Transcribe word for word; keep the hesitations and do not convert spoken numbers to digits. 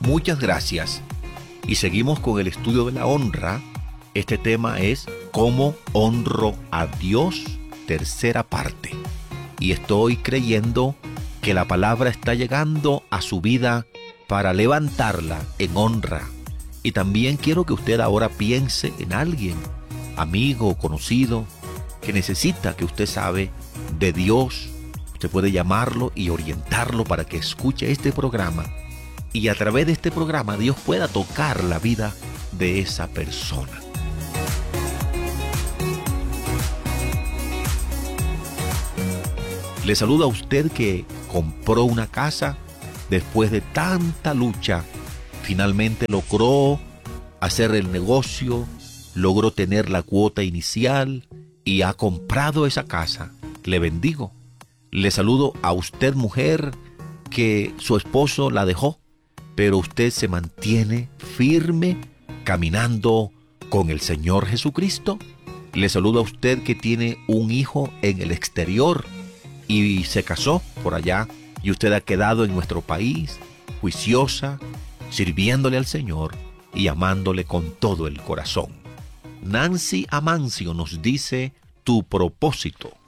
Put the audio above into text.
Muchas gracias. Y seguimos con el estudio de la honra. Este tema es ¿cómo honro a Dios? Tercera parte. Y estoy creyendo que la palabra está llegando a su vida para levantarla en honra. Y también quiero que usted ahora piense en alguien, amigo o conocido, que necesita, que usted sabe, de Dios. Usted puede llamarlo y orientarlo para que escuche este programa. Y a través de este programa Dios pueda tocar la vida de esa persona. Le saluda a usted que compró una casa después de tanta lucha. Finalmente logró hacer el negocio, logró tener la cuota inicial y ha comprado esa casa. Le bendigo. Le saludo a usted, mujer, que su esposo la dejó, pero usted se mantiene firme caminando con el Señor Jesucristo. Le saludo a usted que tiene un hijo en el exterior y se casó por allá y usted ha quedado en nuestro país, juiciosa, sirviéndole al Señor y amándole con todo el corazón. Nancy Amancio nos dice tu propósito.